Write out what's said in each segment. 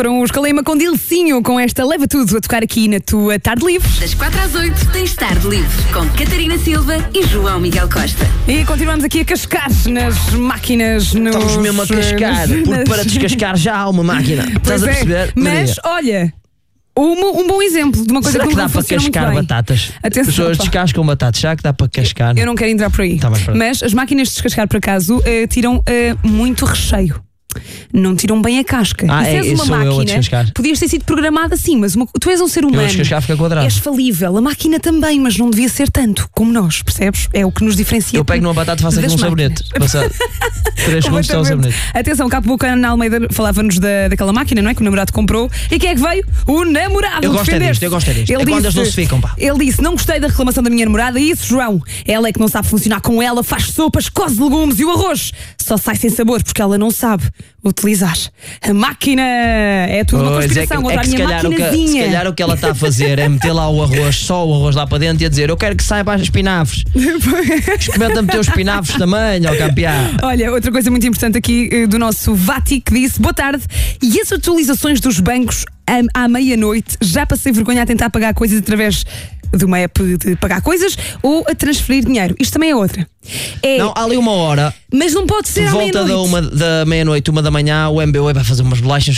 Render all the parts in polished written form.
foram os Caleima com Dilcinho, com esta Leva Tudo a tocar aqui na tua Tarde Livre. Das 4 às 8 tens Tarde Livre com Catarina Silva e João Miguel Costa. E continuamos aqui a cascar nas máquinas. Estamos mesmo a cascar, porque para descascar já há uma máquina. Estás a perceber? Mas olha, um bom exemplo de uma coisa Será que não dá para funciona muito cascar bem. batatas? Atenção, As pessoas pá. descascam batatas. Será que dá para cascar? Eu não quero entrar por aí. Tá bem, pronto. Mas as máquinas de descascar, por acaso, tiram muito recheio. Não tiram bem a casca. Ah, e se és esse uma sou eu a máquina, descascar. podias ter sido programada assim, mas tu és um ser Eu humano. a descascar fica quadrado. És falível. A máquina também, mas não devia ser tanto como nós, percebes? É o que nos diferencia. Eu pego numa batata e faço aqui das um sabonete. Passa 3 segundos está o sabonete. Atenção, cá há pouco a Ana Almeida falava-nos daquela máquina, não é? Que o namorado comprou. E quem é que veio? O namorado. Eu gosto é disto, eu gosto é disto. Ele É quando disse, eles não se ficam, pá. Ele disse: não gostei da reclamação da minha namorada. E isso, João, ela é que não sabe funcionar com ela, faz sopas, coze legumes e o arroz só sai sem sabor porque ela não sabe utilizar a máquina. É tudo uma conspiração contra a minha maquinazinha. Se calhar o que ela está a fazer é meter lá o arroz, só o arroz lá para dentro e a dizer: eu quero que saiba as espinafres. Experimenta meter os espinafres também, ó campeão. Olha, outra coisa muito importante aqui do nosso Vati, que disse: boa tarde, e as atualizações dos bancos à meia-noite? Já passei vergonha a tentar pagar coisas através de uma app de pagar coisas ou a transferir dinheiro. Isto também é outra. Não, há ali uma hora, Mas não pode ser por à volta meia-noite. da meia-noite, 1 da manhã, o MBWay vai fazer umas bolachas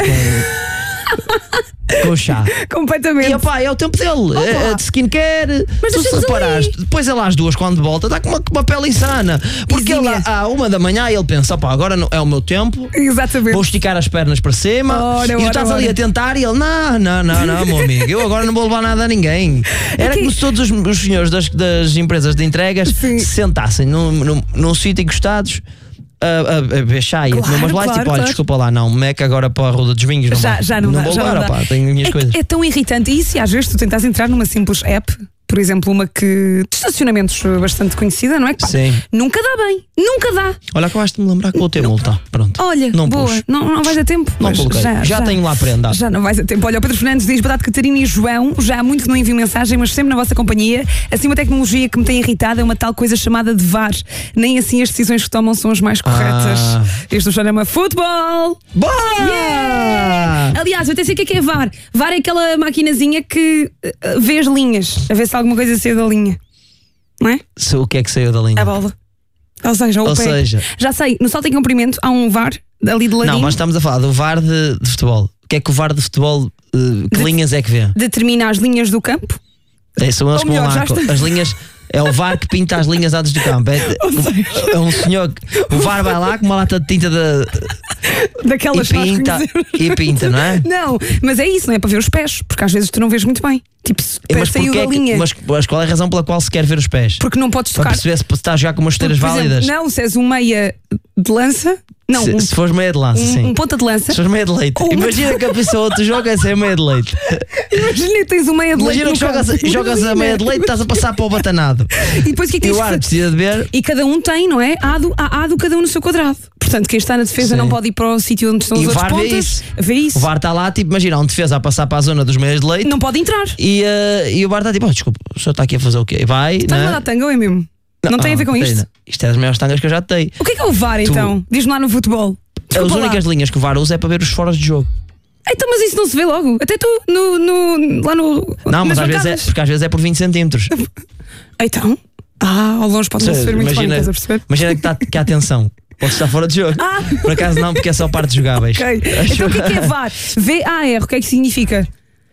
com chá. Completamente. E opá, é o tempo dele, é de skincare. Mas Tu se deixa-nos reparares, ali. depois ele às 2 quando volta está com uma pele insana. Porque ele Exímia. à 1 da manhã ele pensa: opá, agora é o meu tempo. Exatamente. Vou esticar as pernas para cima. Ora, E tu ora, estás ali ora. a tentar e ele: não, meu amigo, eu agora não vou levar nada a ninguém. Era como se todos os senhores das empresas de entregas Sim. se sentassem num sítio encostados a beber chá e a comer umas bolachas, tipo: olha, claro. desculpa lá, não, meca agora para a Ruda dos Vinhos. Já não dá, vou já levar, não dá. opá, tenho minhas coisas. É tão irritante. E se às vezes tu tentas entrar numa simples app, por exemplo, uma que de estacionamentos bastante conhecida, não é? Pá, Sim. nunca dá bem. Nunca dá. Olha, acabaste de me lembrar que vou ter multa. Pronto. Olha, não boa. pus. Não vais a tempo. Não Mas coloquei. Já tenho lá prendado. Já não vais a tempo. Olha, o Pedro Fernandes diz: boa tarde, Catarina e João. Já há muito que não envio mensagem, mas sempre na vossa companhia. Assim, uma tecnologia que me tem irritado é uma tal coisa chamada de VAR. Nem assim as decisões que tomam são as mais corretas. Isto chama futebol. Bora! Yeah! Aliás, eu até sei o que é VAR. VAR é aquela maquinazinha que vê as linhas, a ver se alguma coisa saiu da linha. Não é? O que é que saiu da linha? A bola. Ou seja, o Ou pé. seja- Já sei, no salto em comprimento há um VAR ali de ladinho. Não, mas estamos a falar do VAR de futebol. O que é que o VAR de futebol, que linhas é que vê? Determina as linhas do campo. São eles Ou que vão melhor, lá. já está. As linhas. É o VAR que pinta as linhas antes do campo. É um senhor. O VAR vai lá com uma lata de tinta Daquelas que nós conhecemos. e pinta, não é? Não, mas é isso, não é para ver os pés, porque às vezes tu não vês muito bem. Tipo, se o pé Mas, saiu porquê da é que- linha. mas qual é a razão pela qual se quer ver os pés? Porque não podes Para tocar. perceber se está a jogar com umas chuteiras Por exemplo, válidas. não, se és um meia de lança. Não, Se fores meia de lança, sim. um ponta de lança. Se fores meia de leite. Ou uma- Imagina que a pessoa tu joga sem meia de leite. Imagina que tens um meia de leite. Imagina que no campo. jogas a meia de leite e estás a passar para o batanado. E depois o que é que E tens o de árbitro fazer? precisa de ver. E cada um tem, não é? Há ado cada um no seu quadrado. Portanto, quem está na defesa Sim. não pode ir para o sítio onde estão E os o outros VAR vê pontas. isso. Vê isso. O VAR está lá, tipo, imagina, um defesa a passar para a zona dos meias de leite Não pode entrar. e o VAR está tipo: desculpa, o senhor está aqui a fazer o quê? E vai. Estás a né? dar tanga ou é mesmo? Não tem a ver com isto? Catarina, isto é das maiores tangas que eu já tenho. O que é o VAR então? Diz-me lá no futebol. As Desculpa lá. únicas linhas que o VAR usa é para ver os foras de jogo. Então, mas isso não se vê logo. Até tu lá no. Não, mas nas às vezes bancadas. porque às vezes é por 20 centímetros. Então? Ao longe pode não se ver muito bem, estás a perceber? Imagina que há tensão. Pode estar fora de jogo. Por acaso não, porque é só partes jogáveis. Ok. Então o que é VAR? VAR, o que é que significa?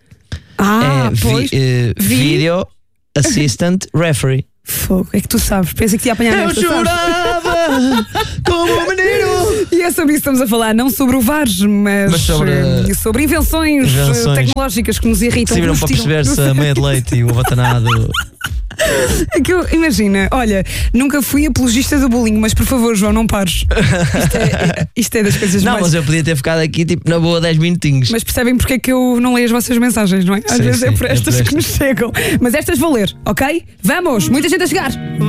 Pois. Video Assistant Referee. Fogo, é que tu sabes. Pensei que te ia apanhar Eu nesta, sabes? chorava como um menino. E é sobre isso que estamos a falar, não sobre o VAR, mas sobre invenções tecnológicas que nos irritam. Serviram para perceber se a meia de leite e o batanado. É que imagina, olha, nunca fui apologista do bullying, mas por favor, João, não pares. Isto é das coisas Não, mais. mas eu podia ter ficado aqui tipo na boa 10 minutinhos. Mas percebem porque é que eu não leio as vossas mensagens, não é? Às Sim, vezes é sim, por é estas por que nos chegam. Mas estas vão ler, ok? Vamos, muita gente a chegar.